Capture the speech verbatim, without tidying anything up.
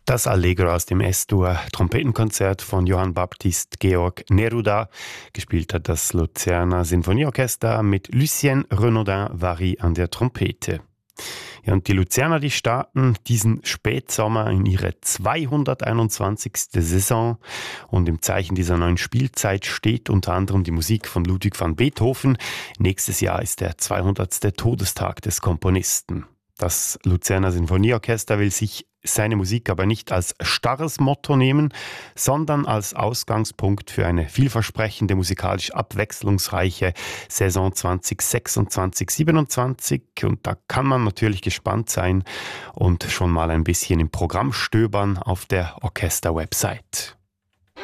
Das Allegro aus dem S-Dur-Trompetenkonzert von Johann Baptist Georg Neruda. Gespielt hat das Luzerner Sinfonieorchester mit Lucien Renaudin-Vary an der Trompete. Ja, und die Luzerner, die starten diesen Spätsommer in ihre zweihunderteinundzwanzigste Saison. Und im Zeichen dieser neuen Spielzeit steht unter anderem die Musik von Ludwig van Beethoven. Nächstes Jahr ist der zweihundertste Todestag des Komponisten. Das Luzerner Sinfonieorchester will sich seine Musik aber nicht als starres Motto nehmen, sondern als Ausgangspunkt für eine vielversprechende, musikalisch abwechslungsreiche Saison zwanzig sechsundzwanzig siebenundzwanzig. Und da kann man natürlich gespannt sein und schon mal ein bisschen im Programm stöbern auf der Orchester-Website.